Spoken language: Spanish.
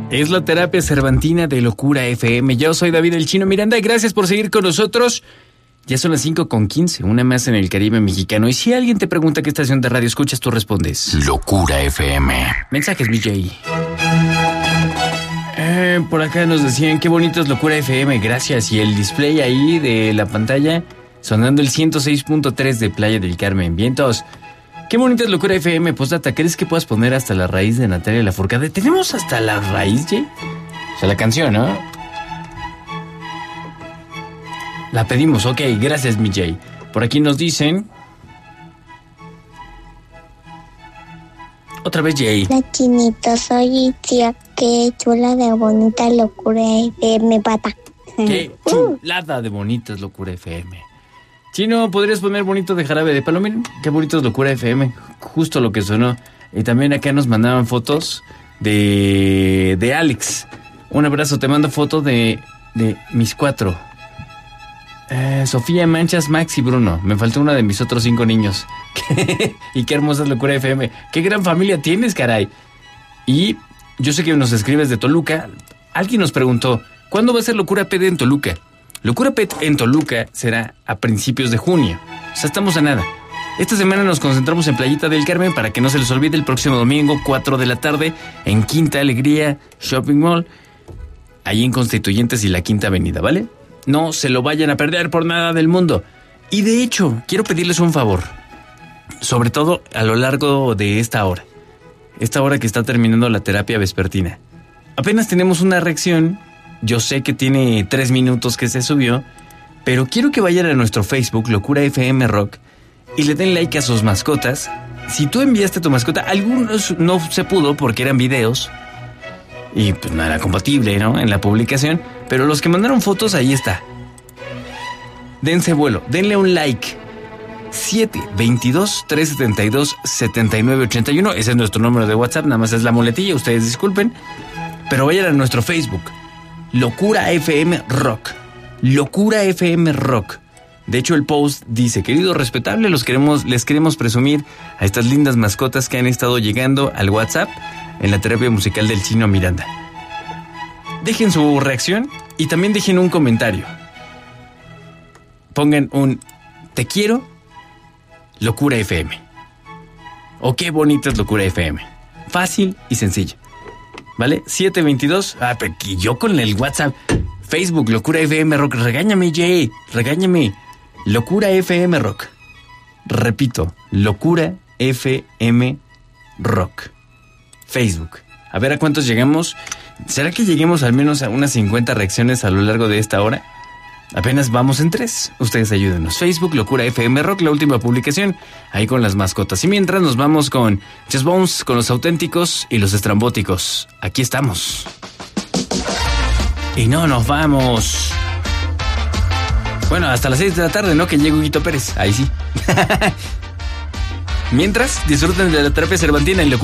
Es la terapia cervantina de Locura FM. Yo soy David el Chino Miranda y gracias por seguir con nosotros. Ya son las 5:15, una más en el Caribe mexicano. Y si alguien te pregunta qué estación de radio escuchas, tú respondes Locura FM. Mensajes, BJ. Por acá nos decían qué bonito es Locura FM, gracias. Y el display ahí de la pantalla sonando el 106.3 de Playa del Carmen. Vientos. Qué bonita es Locura FM. Postdata, ¿crees que puedas poner hasta la raíz de Natalia Lafourcade? ¿Tenemos hasta la raíz, Jay? O sea, la canción, ¿no? La pedimos, ok, gracias, mi Jay. Por aquí nos dicen... Otra vez, Jay. Hola, Chinito, soy Itzia. Qué chula de bonita Locura FM, pata. Qué chulada de bonita es Locura FM. Chino, ¿podrías poner bonito de Jarabe de Palo? Miren, qué bonito es Locura FM. Justo lo que sonó. Y también acá nos mandaban fotos de Alex. Un abrazo, te mando foto de mis 4. Sofía, Manchas, Max y Bruno. Me faltó una de mis otros 5 niños. Y qué hermosa es Locura FM. Qué gran familia tienes, caray. Y yo sé que nos escribes de Toluca. Alguien nos preguntó, ¿cuándo va a ser Locura Pet en Toluca? Locura Pet en Toluca será a principios de junio. O sea, estamos a nada. Esta semana nos concentramos en Playita del Carmen para que no se les olvide el próximo domingo, 4 de la tarde, en Quinta Alegría Shopping Mall, ahí en Constituyentes y la Quinta Avenida, ¿vale? No se lo vayan a perder por nada del mundo. Y de hecho, quiero pedirles un favor, sobre todo a lo largo de esta hora que está terminando la terapia vespertina. Apenas tenemos una reacción. Yo sé que tiene 3 minutos que se subió, pero quiero que vayan a nuestro Facebook, Locura FM Rock, y le den like a sus mascotas. Si tú enviaste a tu mascota, algunos no se pudo porque eran videos y pues no era compatible, ¿no? En la publicación, pero los que mandaron fotos, ahí está. Dense vuelo, denle un like. 722-372-7981, ese es nuestro número de WhatsApp, nada más es la muletilla, ustedes disculpen, pero vayan a nuestro Facebook. Locura FM Rock. Locura FM Rock. De hecho, el post dice, querido respetable, les queremos presumir a estas lindas mascotas que han estado llegando al WhatsApp en la terapia musical del Chino Miranda. Dejen su reacción y también dejen un comentario. Pongan un te quiero, Locura FM. O qué bonita es Locura FM. Fácil y sencillo. ¿Vale? 722. Pero yo con el WhatsApp. Facebook, Locura FM Rock. Regáñame, Jay. Regáñame. Locura FM Rock. Repito, Locura FM Rock. Facebook. A ver a cuántos llegamos. ¿Será que lleguemos al menos a unas 50 reacciones a lo largo de esta hora? Apenas vamos en 3. Ustedes ayúdenos. Facebook, Locura FM Rock, la última publicación. Ahí con las mascotas. Y mientras nos vamos con Chess Bones, con los auténticos y los estrambóticos. Aquí estamos. Y no nos vamos. Bueno, hasta las 6 de la tarde, ¿no? Que llegue Huguito Pérez. Ahí sí. Mientras, disfruten de la terapia cervantina en Locura.